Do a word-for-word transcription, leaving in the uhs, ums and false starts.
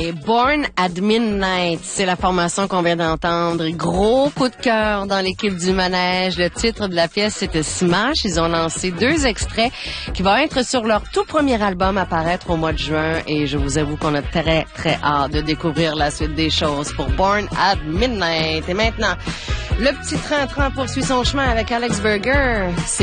Et Born at Midnight, c'est la formation qu'on vient d'entendre. Gros coup de cœur dans l'équipe du manège. Le titre de la pièce, c'était Smash. Ils ont lancé deux extraits qui vont être sur leur tout premier album à paraître au mois de juin. Et je vous avoue qu'on a très, très hâte de découvrir la suite des choses pour Born at Midnight. Et maintenant, le petit train-train poursuit son chemin avec Alex Berger. C'est